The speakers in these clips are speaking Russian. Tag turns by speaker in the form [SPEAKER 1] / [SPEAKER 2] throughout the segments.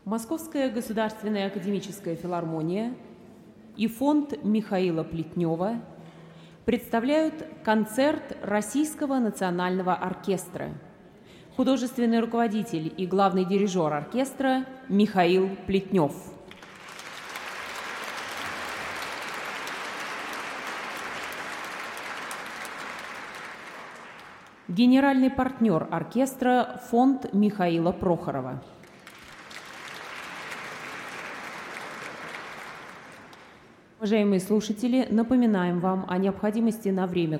[SPEAKER 1] Московская государственная академическая филармония и фонд Михаила Плетнева представляют концерт Российского национального оркестра. Художественный руководитель и главный дирижер оркестра Михаил Плетнев. Генеральный партнер оркестра фонд Михаила Прохорова. Уважаемые слушатели, напоминаем вам о необходимости на время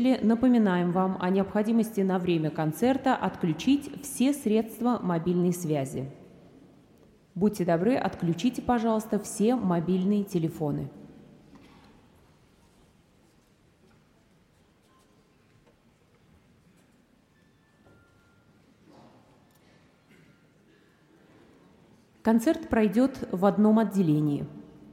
[SPEAKER 1] концерта отключить все средства мобильной связи. Будьте добры, отключите, пожалуйста, все мобильные телефоны. Концерт пройдет в одном отделении.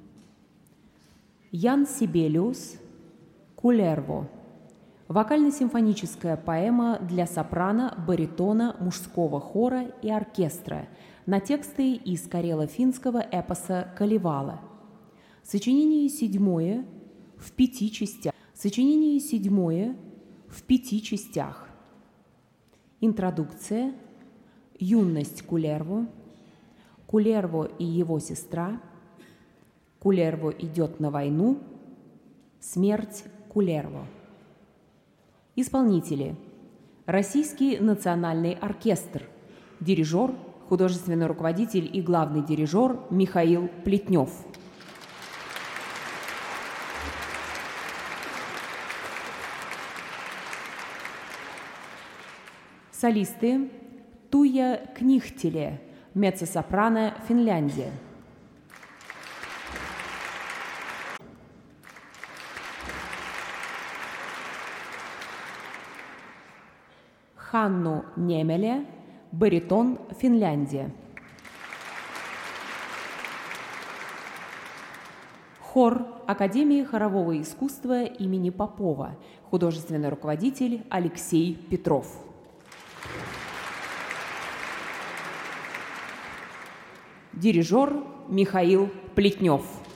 [SPEAKER 1] Ян Сибелиус «Кулерво» – вокально-симфоническая поэма для сопрано, баритона, мужского хора и оркестра на тексты из карело-финского эпоса «Калевала». Сочинение седьмое в 5 частях. Интродукция, юность Кулерво, Кулерво и его сестра, Кулерво идет на войну, смерть Кулерво. Исполнители: Российский национальный оркестр, дирижер, художественный руководитель и главный дирижер Михаил Плетнев. Солисты: Туija Knihtele, меццо-сопрано, Финляндия. Ханну Немеле, баритон, Финляндия. Хор Академии хорового искусства имени Попова, художественный руководитель Алексей Петров. Дирижер Михаил Плетнев.